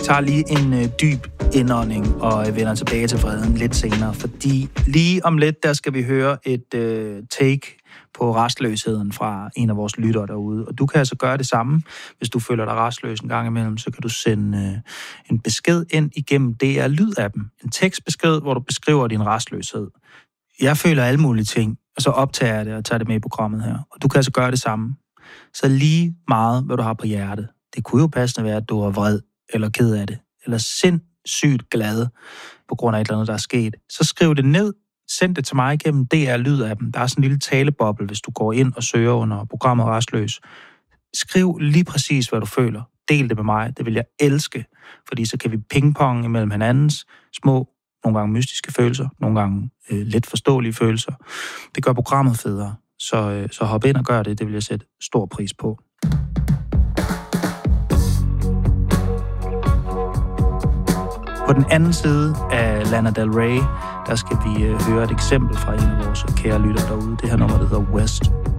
tager lige en dyb indånding og vender tilbage til vreden lidt senere, fordi lige om lidt, der skal vi høre et take på rastløsheden fra en af vores lyttere derude. Og du kan altså gøre det samme, hvis du føler dig rastløs en gang imellem, så kan du sende en besked ind igennem DR Lyd-appen. En tekstbesked, hvor du beskriver din rastløshed. Jeg føler alle mulige ting, og så optager jeg det og tager det med i programmet her. Og du kan altså gøre det samme. Så lige meget, hvad du har på hjertet. Det kunne jo passende være, at du er vred, eller ked af det, eller sindssygt glad på grund af et eller andet, der er sket. Så skriv det ned, send det til mig igennem DR Lyd-appen. Der er sådan en lille taleboble, hvis du går ind og søger under programmet Rastløs. Skriv lige præcis, hvad du føler. Del det med mig, det vil jeg elske, fordi så kan vi pingpong imellem hinandens små, nogle gange mystiske følelser, nogle gange let forståelige følelser. Det gør programmet federe, så hop ind og gør det, det vil jeg sætte stor pris på. På den anden side af Lana Del Rey, der skal vi høre et eksempel fra en af vores kære lytter derude. Det her nummer, der hedder West.